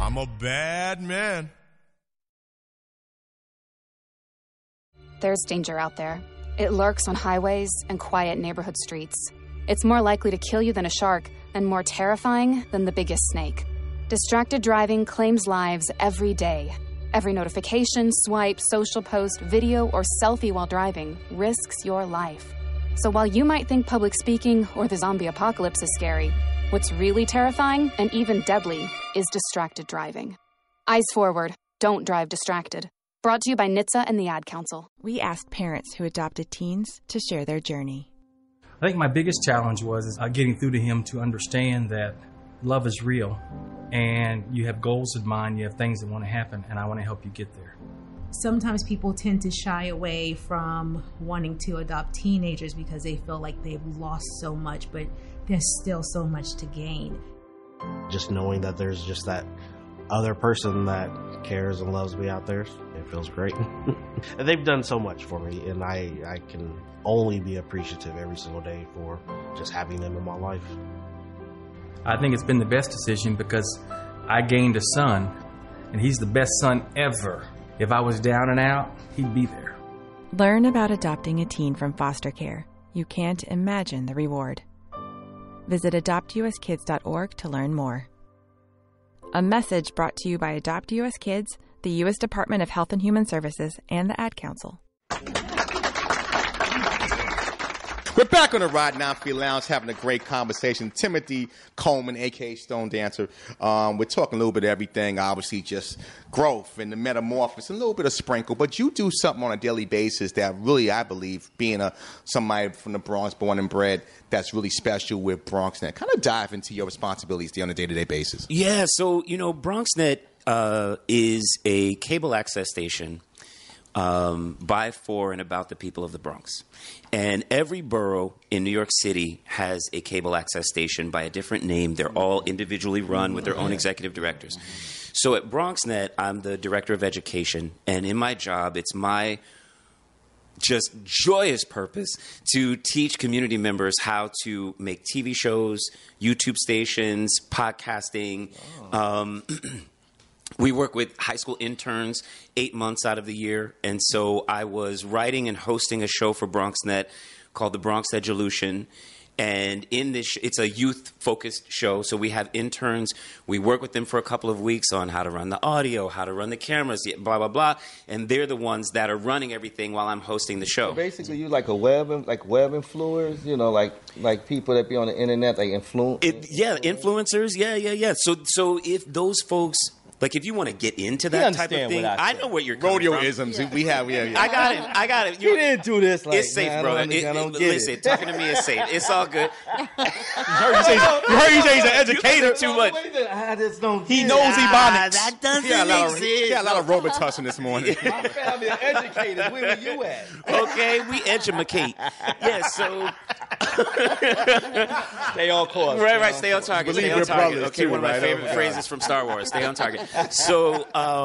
I'm a bad man. There's danger out there. It lurks on highways and quiet neighborhood streets. It's more likely to kill you than a shark, and more terrifying than the biggest snake. Distracted driving claims lives every day. Every notification, swipe, social post, video, or selfie while driving risks your life. So while you might think public speaking or the zombie apocalypse is scary, what's really terrifying and even deadly is distracted driving. Eyes forward. Don't drive distracted. Brought to you by NHTSA and the Ad Council. We asked parents who adopted teens to share their journey. I think my biggest challenge was getting through to him to understand that love is real and you have goals in mind, you have things that want to happen, and I want to help you get there. Sometimes people tend to shy away from wanting to adopt teenagers because they feel like they've lost so much, but there's still so much to gain. Just knowing that there's just that other person that cares and loves me out there, it feels great. And they've done so much for me, and I can only be appreciative every single day for just having them in my life. I think it's been the best decision because I gained a son, and he's the best son ever. If I was down and out, he'd be there. Learn about adopting a teen from foster care. You can't imagine the reward. Visit adoptuskids.org to learn more. A message brought to you by Adopt U.S. Kids, the U.S. Department of Health and Human Services, and the Ad Council. We're back on the Rod 9 Lounge having a great conversation. Timothy Coleman, a.k.a. Stone Dancer. We're talking a little bit of everything, obviously just growth and the metamorphosis, and a little bit of sprinkle. But you do something on a daily basis that really, I believe, being somebody from the Bronx, born and bred, that's really special with BronxNet. Kind of dive into your responsibilities on a day-to-day basis. Yeah, so, BronxNet is a cable access station by, for, and about the people of the Bronx. And every borough in New York City has a cable access station by a different name. They're all individually run with their own executive directors. So at BronxNet, I'm the director of education, and in my job, it's my just joyous purpose to teach community members how to make TV shows, YouTube stations, podcasting. We work with high school interns 8 months out of the year. And so I was writing and hosting a show for BronxNet called The Bronx Edulution. And in this, it's a youth-focused show. So we have interns. We work with them for a couple of weeks on how to run the audio, how to run the cameras, blah, blah, blah. And they're the ones that are running everything while I'm hosting the show. So basically, you like web influencers, like people that be on the internet, like influencers. Yeah. So if those folks... Like, if you want to get into that type of thing, I know what you're coming from. Rodeo-isms. Yeah. We have. I got it. You didn't do this. It's safe, bro. Listen, talking to me is safe. It's all good. You heard you say he's an educator. Too much. I just don't. He knows Ebonics. That doesn't exist. He had a lot of Robitussin this morning. My family are educated. Where were you at? Okay, we edumacate. Yeah, so. Stay on course. Right. Stay on target. Believe stay on target. Okay, too, one of my right? favorite phrases from Star Wars. Stay on target. So,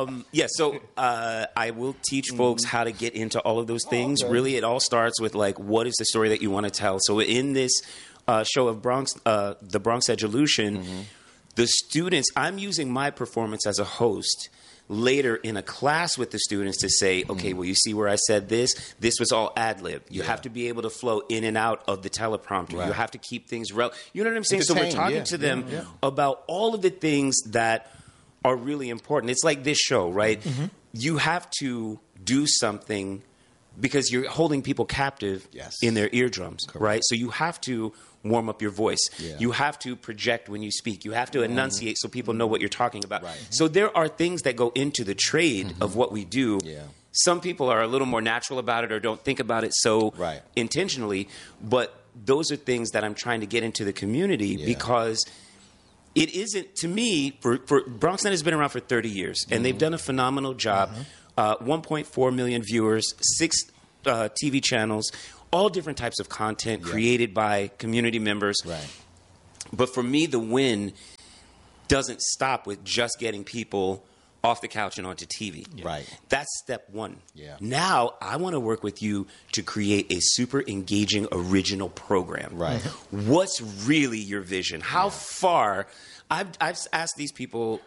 I will teach folks how to get into all of those things. Okay. Really, it all starts with, what is the story that you want to tell? So in this show of The Bronx Edulution, the students, I'm using my performance as a host later in a class with the students to say, okay, well, you see where I said this? This was all ad-lib. You have to be able to flow in and out of the teleprompter. Right. You have to keep things you know what I'm saying? So we're talking to them about all of the things that are really important. It's like this show, right? You have to do something because you're holding people captive in their eardrums, right? So you have to warm up your voice. Yeah. You have to project when you speak. You have to enunciate so people know what you're talking about. Right. So there are things that go into the trade of what we do. Yeah. Some people are a little more natural about it or don't think about it so intentionally, but those are things that I'm trying to get into the community because it isn't, to me, for BronxNet has been around for 30 years, and they've done a phenomenal job. 1.4 million viewers, 6 TV channels, all different types of content created by community members. Right. But for me, the win doesn't stop with just getting people off the couch and onto TV. Yeah. Right. That's step one. Yeah. Now, I want to work with you to create a super engaging, original program. Right. What's really your vision? How far I've asked these people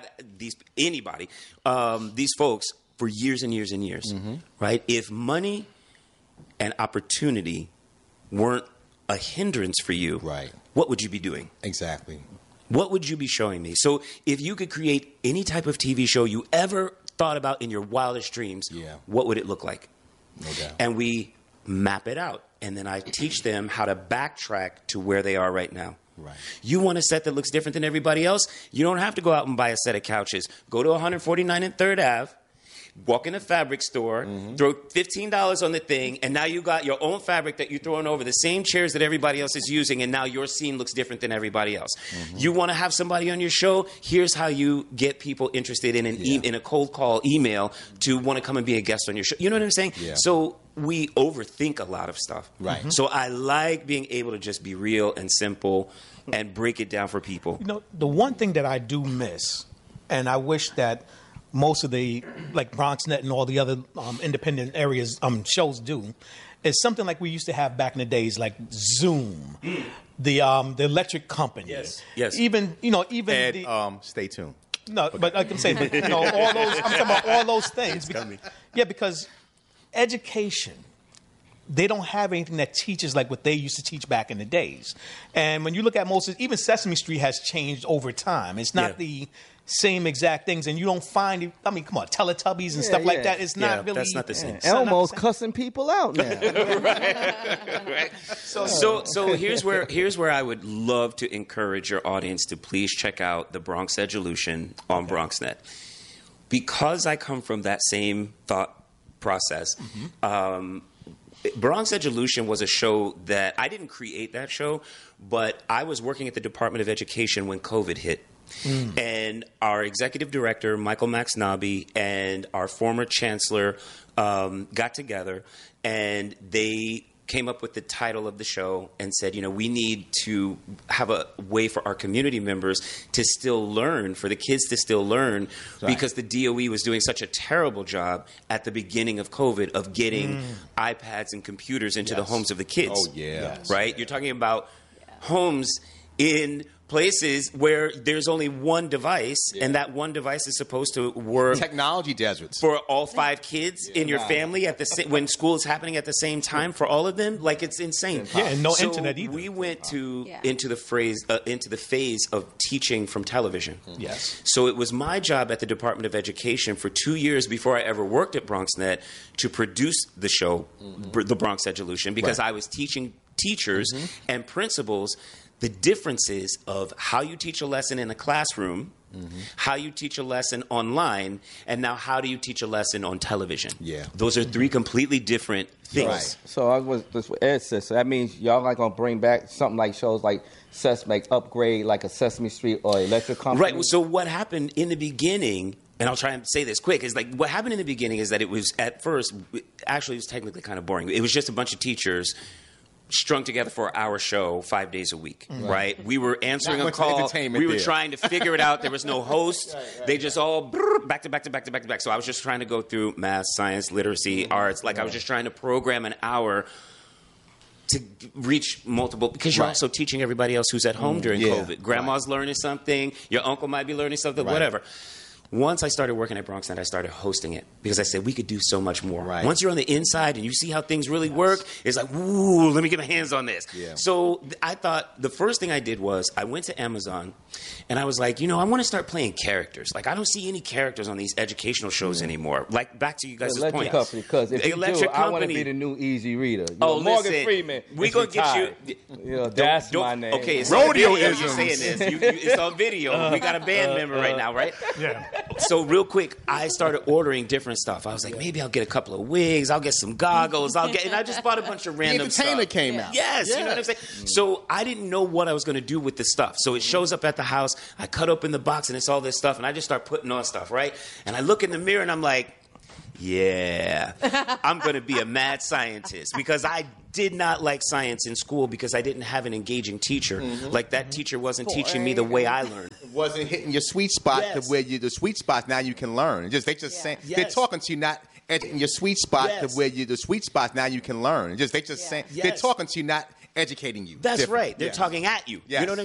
these folks for years and years and years, right? If money and opportunity weren't a hindrance for you, right, what would you be doing? Exactly. What would you be showing me? So if you could create any type of TV show you ever thought about in your wildest dreams, what would it look like? No doubt. And we map it out. And then I teach them how to backtrack to where they are right now. Right. You want a set that looks different than everybody else? You don't have to go out and buy a set of couches. Go to 149 and 3rd Ave. Walk in a fabric store, throw $15 on the thing, and now you got your own fabric that you're throwing over the same chairs that everybody else is using, and now your scene looks different than everybody else. You want to have somebody on your show? Here's how you get people interested in in a cold call email to want to come and be a guest on your show. You know what I'm saying? Yeah. So we overthink a lot of stuff. Right. So I like being able to just be real and simple and break it down for people. You know, the one thing that I do miss, and I wish that most of the, like BronxNet and all the other independent areas shows do, is something like we used to have back in the days, like Zoom, the electric company. Yes. Even Ed, stay tuned. No, okay. But like I'm saying, all those. I'm talking about all those things. Because education, they don't have anything that teaches like what they used to teach back in the days. And when you look at even Sesame Street has changed over time. It's not the same exact things, and you don't find. I mean, come on, Teletubbies and stuff like that. It's not really. That's not the same. Elmo's cussing people out now. Right. So here's where I would love to encourage your audience to please check out the Bronx Edulution on BronxNet, because I come from that same thought process. Bronx Edulution was a show that I didn't create that show, but I was working at the Department of Education when COVID hit. And our executive director, Michael Maxnabi, and our former chancellor got together, and they came up with the title of the show and said, we need to have a way for our community members to still learn, for the kids to still learn, because the DOE was doing such a terrible job at the beginning of COVID of getting iPads and computers into the homes of the kids. Oh, yeah. Right? You're talking about homes in places where there's only one device, and that one device is supposed to work. Technology deserts. For all 5 kids in your family at the when school is happening at the same time for all of them. Like, it's insane. Yeah, and no internet either. We went into the phase of teaching from television. Yes. So it was my job at the Department of Education for 2 years before I ever worked at BronxNet to produce the show, the Bronx Edulution, because I was teaching teachers and principals the differences of how you teach a lesson in a classroom, how you teach a lesson online, and now how do you teach a lesson on television. Yeah. Those are 3 completely different things. Right. So that's what Ed said. So that means y'all like going to bring back something like shows like upgrade like a Sesame Street or Electric Company? Right. So what happened in the beginning, and I'll try and say this quick, is like what happened in the beginning is that it was at first, actually it was technically kind of boring. It was just a bunch of teachers strung together for our show 5 days a week, right? We were answering a call. We were trying to figure it out. There was no host. They just all back to back to back to back to back. So I was just trying to go through math, science, literacy, arts. Like I was just trying to program an hour to reach multiple, because you're also teaching everybody else who's at home during COVID. Grandma's learning something. Your uncle might be learning something, whatever. Once I started working at BronxNet, I started hosting it because I said we could do so much more. Right. Once you're on the inside and you see how things really work, it's like, ooh, let me get my hands on this. Yeah. So I thought the first thing I did was I went to Amazon and I was like, I want to start playing characters. Like, I don't see any characters on these educational shows anymore. Like, back to you guys' point. Company, because if you do, I want to be the new Easy Reader. Morgan Freeman. We're going to get you. That's my name. Okay, it's rodeo is you saying this. It's on video. We got a band member right now, right? Yeah. So real quick, I started ordering different stuff. I was like, maybe I'll get a couple of wigs. I'll get some goggles. And I just bought a bunch of random stuff. The entertainer came out. Yes, you know what I'm saying? So I didn't know what I was going to do with the stuff. So it shows up at the house. I cut open the box, and it's all this stuff. And I just start putting on stuff, right? And I look in the mirror, and I'm like, yeah, I'm going to be a mad scientist, because I did not like science in school because I didn't have an engaging teacher. Like, that teacher wasn't teaching me the way I learned. It wasn't hitting your sweet spot to where the sweet spot now you can learn. They just saying they're talking to you, not in your sweet spot to where the sweet spot now you can learn. They're talking to you, not educating you. That's right. They're talking at you. You know what I'm